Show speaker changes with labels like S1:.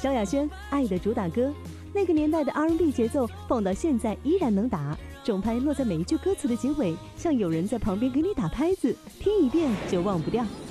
S1: 萧亚轩《爱的主打歌》，那个年代的 R&B 节奏放到现在依然能打，重拍落在每一句歌词的结尾，像有人在旁边给你打拍子，听一遍就忘不掉。